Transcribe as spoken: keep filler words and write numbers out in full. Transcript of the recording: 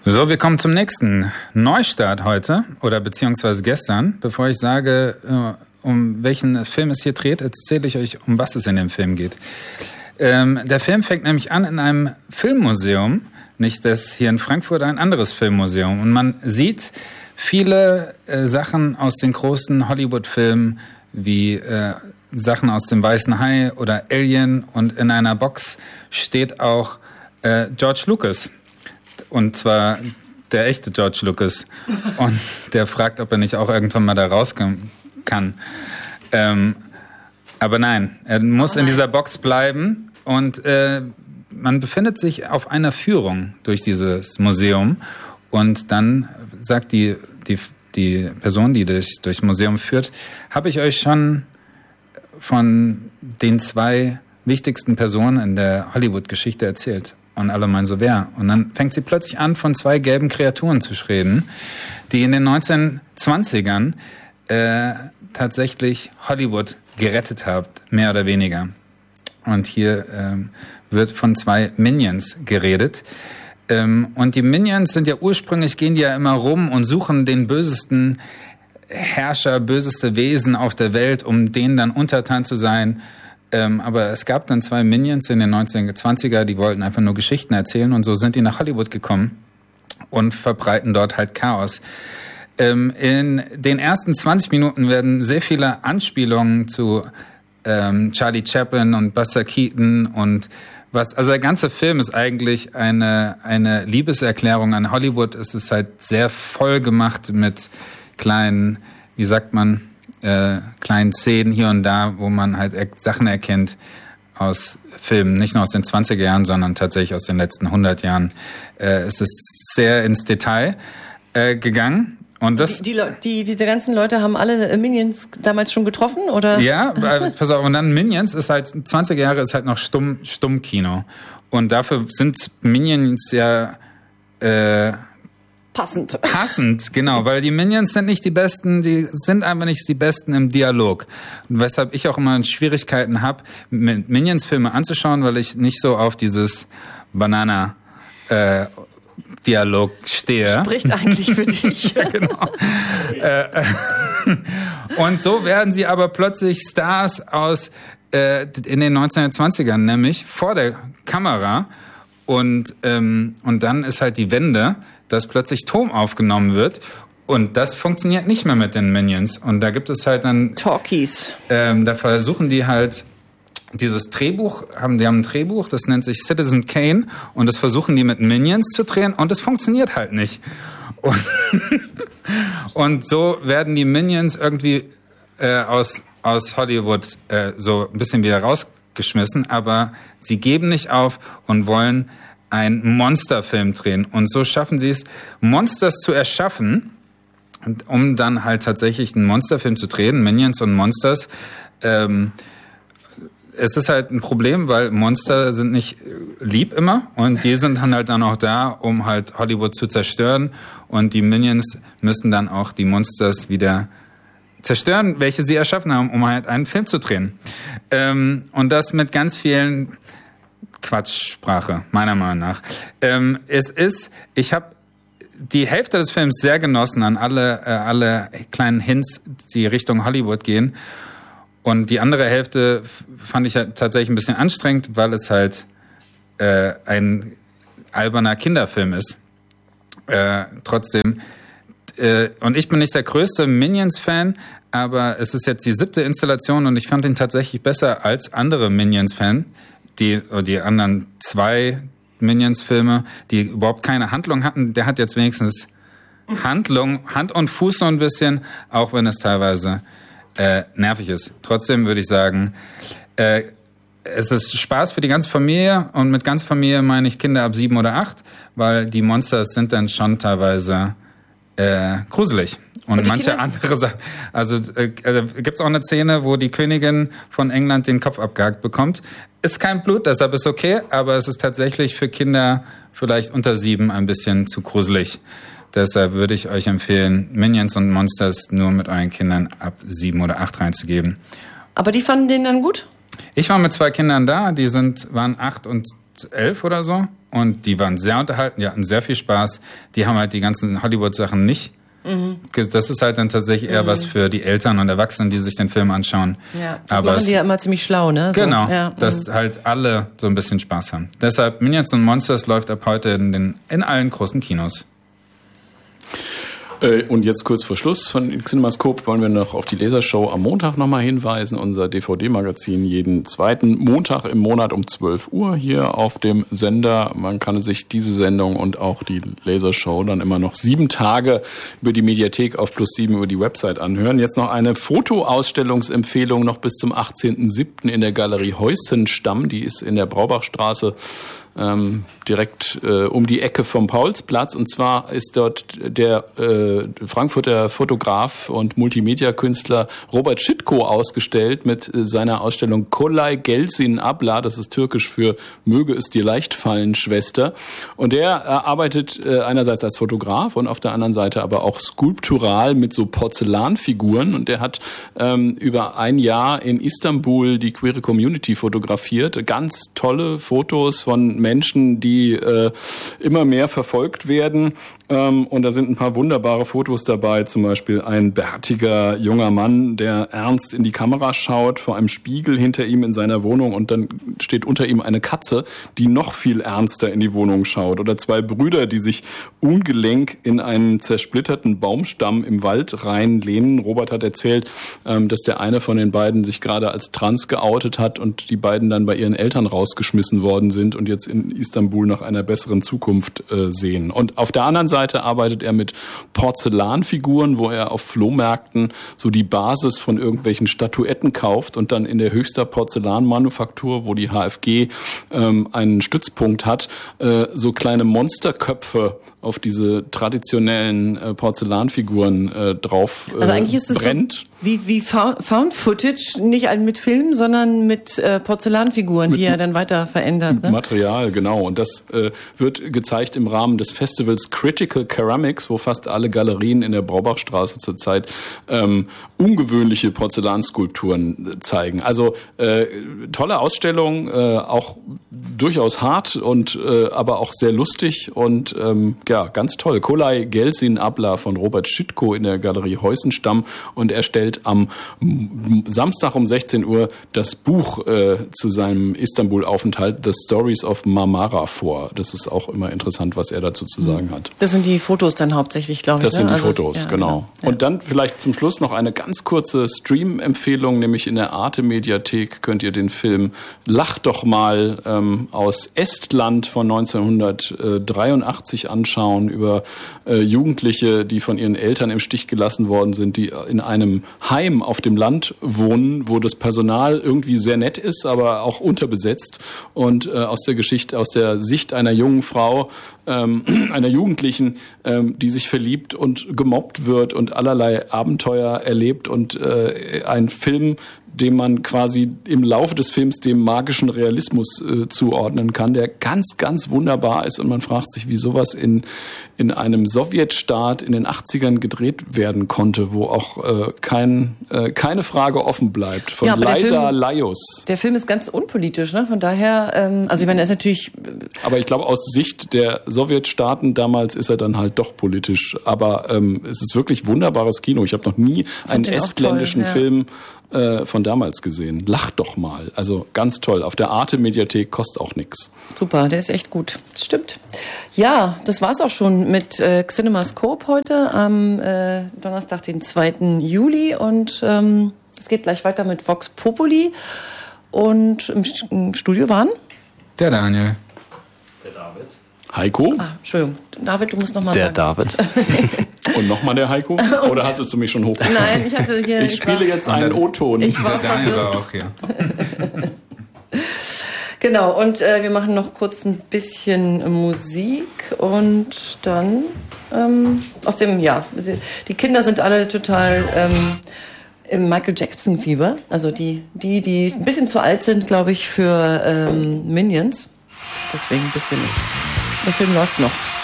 So, wir kommen zum nächsten Neustart heute oder beziehungsweise gestern. Bevor ich sage, um welchen Film es hier dreht, erzähle ich euch, um was es in dem Film geht. Ähm, der Film fängt nämlich an in einem Filmmuseum, nicht das hier in Frankfurt, ein anderes Filmmuseum. Und man sieht viele äh, Sachen aus den großen Hollywood-Filmen wie äh, Sachen aus dem Weißen Hai oder Alien, und in einer Box steht auch äh, George Lucas. Und zwar der echte George Lucas. Und der fragt, ob er nicht auch irgendwann mal da rauskommen kann. Ähm, aber nein, er muss in dieser Box bleiben. Und äh, man befindet sich auf einer Führung durch dieses Museum. Und dann sagt die, die, die Person, die durch, durchs Museum führt, habe ich euch schon von den zwei wichtigsten Personen in der Hollywood-Geschichte erzählt. Und alle meinen so, wer? Und dann fängt sie plötzlich an, von zwei gelben Kreaturen zu reden, die in den neunzehnhundertzwanzigern äh, tatsächlich Hollywood gerettet haben, mehr oder weniger. Und hier ähm, wird von zwei Minions geredet. Ähm, und die Minions sind ja ursprünglich, gehen die ja immer rum und suchen den bösesten Herrscher, böseste Wesen auf der Welt, um denen dann untertan zu sein. Ähm, aber es gab dann zwei Minions in den neunzehnhundertzwanziger, die wollten einfach nur Geschichten erzählen, und so sind die nach Hollywood gekommen und verbreiten dort halt Chaos. Ähm, in den ersten zwanzig Minuten werden sehr viele Anspielungen zu ähm, Charlie Chaplin und Buster Keaton und was, also der ganze Film ist eigentlich eine, eine Liebeserklärung an Hollywood. Es ist halt sehr voll gemacht mit kleinen, wie sagt man, Äh, kleinen Szenen hier und da, wo man halt er- Sachen erkennt aus Filmen, nicht nur aus den zwanziger Jahren, sondern tatsächlich aus den letzten hundert Jahren. Äh, es ist sehr ins Detail äh, gegangen. Und das, die, die, die, diese ganzen Leute haben alle Minions damals schon getroffen, oder? Ja, äh, pass auf, und dann Minions ist halt, zwanziger Jahre ist halt noch Stumm, Stummkino. Und dafür sind Minions ja äh, Passend. Passend, genau, weil die Minions sind nicht die Besten, die sind einfach nicht die Besten im Dialog. Und weshalb ich auch immer Schwierigkeiten habe, mit Minions-Filme anzuschauen, weil ich nicht so auf dieses Banana-Dialog äh, stehe. Spricht eigentlich für dich. Ja, genau. äh, und so werden sie aber plötzlich Stars aus äh, in den neunzehnhundertzwanzigern, nämlich vor der Kamera. Und, ähm, und dann ist halt die Wende, dass plötzlich Ton aufgenommen wird, und das funktioniert nicht mehr mit den Minions. Und da gibt es halt dann Talkies. Ähm, da versuchen die halt dieses Drehbuch, haben die haben ein Drehbuch, das nennt sich Citizen Kane, und das versuchen die mit Minions zu drehen, und es funktioniert halt nicht. Und, und so werden die Minions irgendwie äh, aus aus Hollywood äh, so ein bisschen wieder rausgeschmissen, aber sie geben nicht auf und wollen einen Monsterfilm drehen. Und so schaffen sie es, Monsters zu erschaffen, um dann halt tatsächlich einen Monsterfilm zu drehen, Minions und Monsters. Ähm, es ist halt ein Problem, weil Monster sind nicht lieb immer, und die sind dann halt dann auch da, um halt Hollywood zu zerstören, und die Minions müssen dann auch die Monsters wieder zerstören, welche sie erschaffen haben, um halt einen Film zu drehen. Ähm, und das mit ganz vielen Quatschsprache, meiner Meinung nach. Ähm, es ist, ich habe die Hälfte des Films sehr genossen an alle, äh, alle kleinen Hints, die Richtung Hollywood gehen. Und die andere Hälfte fand ich halt tatsächlich ein bisschen anstrengend, weil es halt äh, ein alberner Kinderfilm ist. Äh, trotzdem, äh, und ich bin nicht der größte Minions-Fan, aber es ist jetzt die siebte Installation, und ich fand ihn tatsächlich besser als andere Minions-Fan. Die, die anderen zwei Minions-Filme, die überhaupt keine Handlung hatten, der hat jetzt wenigstens Handlung, Hand und Fuß so ein bisschen, auch wenn es teilweise äh, nervig ist. Trotzdem würde ich sagen, äh, es ist Spaß für die ganze Familie, und mit ganzer Familie meine ich Kinder ab sieben oder acht, weil die Monsters sind dann schon teilweise äh, gruselig. Und, und manche Kinder? Andere Sachen. Also äh, äh, gibt es auch eine Szene, wo die Königin von England den Kopf abgehackt bekommt. Ist kein Blut, deshalb ist okay, aber es ist tatsächlich für Kinder vielleicht unter sieben ein bisschen zu gruselig. Deshalb würde ich euch empfehlen, Minions und Monsters nur mit euren Kindern ab sieben oder acht reinzugeben. Aber die fanden den dann gut? Ich war mit zwei Kindern da, die sind waren acht und zweitausendelf oder so. Und die waren sehr unterhalten, die hatten sehr viel Spaß. Die haben halt die ganzen Hollywood-Sachen nicht. Mhm. Das ist halt dann tatsächlich eher mhm. was für die Eltern und Erwachsenen, die sich den Film anschauen. Ja, das Aber machen die ja immer ziemlich schlau, ne? So. Genau, ja. dass mhm. halt alle so ein bisschen Spaß haben. Deshalb Minions und Monsters läuft ab heute in, den, in allen großen Kinos. Und jetzt kurz vor Schluss von CinemaScope wollen wir noch auf die Lasershow am Montag nochmal hinweisen. Unser D V D-Magazin jeden zweiten Montag im Monat um zwölf Uhr hier auf dem Sender. Man kann sich diese Sendung und auch die Lasershow dann immer noch sieben Tage über die Mediathek auf plus sieben über die Website anhören. Jetzt noch eine Fotoausstellungsempfehlung noch bis zum achtzehnten siebten in der Galerie Heusenstamm. Die ist in der Braubachstraße. Ähm, direkt äh, um die Ecke vom Paulsplatz. Und zwar ist dort der äh, Frankfurter Fotograf und Multimedia-Künstler Robert Schitko ausgestellt mit äh, seiner Ausstellung Kolay Gelsin Abla. Das ist türkisch für Möge es dir leicht fallen, Schwester. Und er äh, arbeitet äh, einerseits als Fotograf und auf der anderen Seite aber auch skulptural mit so Porzellanfiguren. Und er hat ähm, über ein Jahr in Istanbul die queere Community fotografiert. Ganz tolle Fotos von Menschen, die äh, immer mehr verfolgt werden. Ähm, und da sind ein paar wunderbare Fotos dabei. Zum Beispiel ein bärtiger junger Mann, der ernst in die Kamera schaut, vor einem Spiegel hinter ihm in seiner Wohnung. Und dann steht unter ihm eine Katze, die noch viel ernster in die Wohnung schaut. Oder zwei Brüder, die sich ungelenk in einen zersplitterten Baumstamm im Wald reinlehnen. Robert hat erzählt, ähm, dass der eine von den beiden sich gerade als trans geoutet hat und die beiden dann bei ihren Eltern rausgeschmissen worden sind und jetzt in Istanbul nach einer besseren Zukunft äh, sehen. Und auf der anderen Seite arbeitet er mit Porzellanfiguren, wo er auf Flohmärkten so die Basis von irgendwelchen Statuetten kauft und dann in der Höchster Porzellanmanufaktur, wo die H F G ähm, einen Stützpunkt hat, äh, so kleine Monsterköpfe auf diese traditionellen äh, Porzellanfiguren äh, drauf äh, also eigentlich ist es brennt. So wie, wie Found Footage, nicht mit Filmen, sondern mit äh, Porzellanfiguren, mit, die er dann weiter verändert. Mit ne? Material, genau. Und das äh, wird gezeigt im Rahmen des Festivals Critical Ceramics, wo fast alle Galerien in der Braubachstraße zurzeit ähm, ungewöhnliche Porzellanskulpturen zeigen. Also äh, tolle Ausstellung, äh, auch durchaus hart und äh, aber auch sehr lustig und ähm, ja, ganz toll. Kolay Gelsin Abla von Robert Schitko in der Galerie Heusenstamm und er stellt am Samstag um sechzehn Uhr das Buch äh, zu seinem Istanbul-Aufenthalt The Stories of Marmara vor. Das ist auch immer interessant, was er dazu zu sagen hat. Das sind die Fotos dann hauptsächlich, glaube ich. Das sind die also, Fotos, ja, genau. Ja. Und dann vielleicht zum Schluss noch eine ganz kurze Stream-Empfehlung, nämlich in der Arte-Mediathek könnt ihr den Film Lach doch mal ähm, aus Estland von neunzehnhundertdreiundachtzig anschauen über äh, Jugendliche, die von ihren Eltern im Stich gelassen worden sind, die in einem Heim auf dem Land wohnen, wo das Personal irgendwie sehr nett ist, aber auch unterbesetzt und äh, aus der Geschichte, aus der Sicht einer jungen Frau, ähm, einer Jugendlichen, ähm, die sich verliebt und gemobbt wird und allerlei Abenteuer erlebt und äh, ein Film, dem man quasi im Laufe des Films dem magischen Realismus äh, zuordnen kann, der ganz, ganz wunderbar ist und man fragt sich, wie sowas in in einem Sowjetstaat in den achtzigern gedreht werden konnte, wo auch äh, kein, äh, keine Frage offen bleibt. Von ja, Leida Lajos. Der Film ist ganz unpolitisch, ne? Von daher, ähm, also ich meine, er ist natürlich... Aber ich glaube, aus Sicht der Sowjetstaaten damals ist er dann halt doch politisch. Aber ähm, es ist wirklich wunderbares Kino. Ich habe noch nie einen estländischen toll, ja. Film äh, von damals gesehen. Lach doch mal. Also ganz toll. Auf der Arte-Mediathek kostet auch nichts. Super, der ist echt gut. Das stimmt. Ja, das war's auch schon mit äh, CinemaScope heute am äh, Donnerstag, den zweiten Juli. Und ähm, es geht gleich weiter mit Vox Populi. Und im, im Studio waren? Der Daniel. Der David. Heiko. Ah, Entschuldigung. David, du musst nochmal sagen. Der David. Und nochmal der Heiko? Oder hast du mich schon hochgefahren? Nein, ich hatte hier... Ich spiele jetzt einen O-Ton. Der Daniel war auch hier. Genau, und äh, wir machen noch kurz ein bisschen Musik und dann ähm, aus dem, ja, die Kinder sind alle total ähm, im Michael Jackson-Fieber. Also die, die, die ein bisschen zu alt sind, glaube ich, für ähm, Minions. Deswegen ein bisschen, der Film läuft noch.